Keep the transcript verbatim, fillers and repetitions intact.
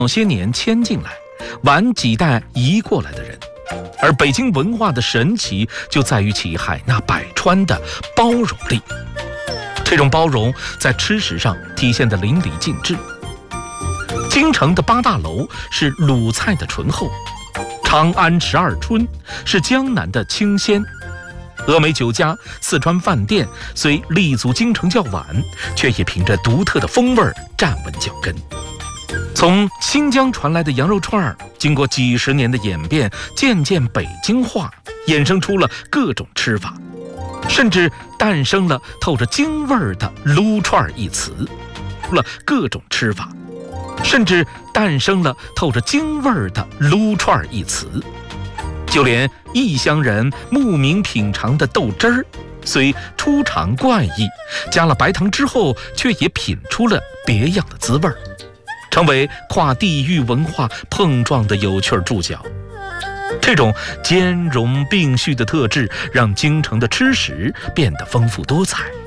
早些年迁进来，晚几代移过来的人。而北京文化的神奇就在于其海纳百川的包容力，这种包容在吃食上体现得淋漓尽致。京城的八大楼是鲁菜的醇厚，长安十二春是江南的清鲜。峨眉酒家、四川饭店虽立足京城较晚，却也凭着独特的风味站稳脚跟。从新疆传来的羊肉串儿，经过几十年的演变，渐渐北京化，衍生出了各种吃法，甚至诞生了透着京味儿的撸串儿一词。了各种吃法，甚至诞生了透着京味儿的撸串儿一词。就连异乡人慕名品尝的豆汁儿，虽初尝怪异，加了白糖之后，却也品出了别样的滋味儿，成为跨地域文化碰撞的有趣注脚。这种兼容并蓄的特质，让京城的吃食变得丰富多彩。